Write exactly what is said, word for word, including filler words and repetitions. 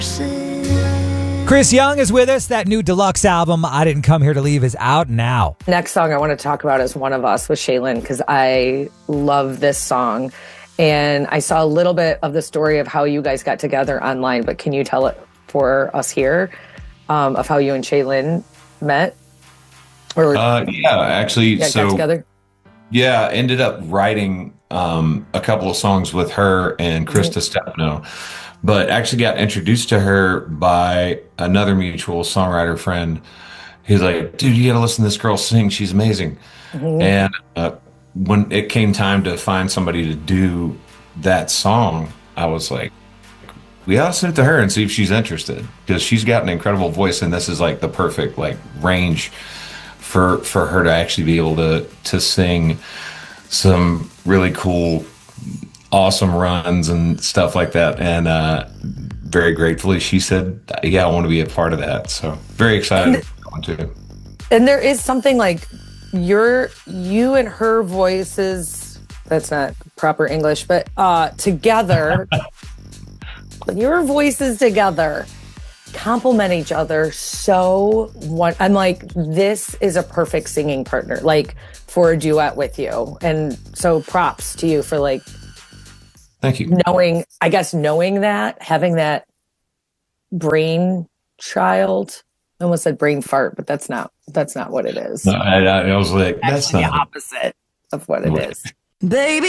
Chris Young is with us. That new deluxe album, I Didn't Come Here to Leave, is out now. Next song I want to talk about is One of Us with Shaylin, because I love this song. And I saw a little bit of the story of how you guys got together online, but can you tell it for us here um, of how you and Shaylin met? Or uh, yeah, actually, yeah, so got together? yeah, ended up writing um, a couple of songs with her and Krista mm-hmm. Stefano, but actually got introduced to her by another mutual songwriter friend. He's like, dude, you got to listen to this girl sing. She's amazing. Mm-hmm. And uh, when it came time to find somebody to do that song, I was like, we ought to send it to her and see if she's interested, because she's got an incredible voice, and this is like the perfect like range for for her to actually be able to to sing some really cool, awesome runs and stuff like that. And uh, very gratefully, she said, yeah, I want to be a part of that. So very excited about that one too. And there is something like your you and her voices, that's not proper English, but uh, together, your voices together complement each other so one I'm like, this is a perfect singing partner, like for a duet with you. And so props to you for like, thank you, knowing, I guess, knowing that, having that brain child. I almost said brain fart, but that's not that's not what it is. No, I, I was like, that's not the opposite of what it is. Baby,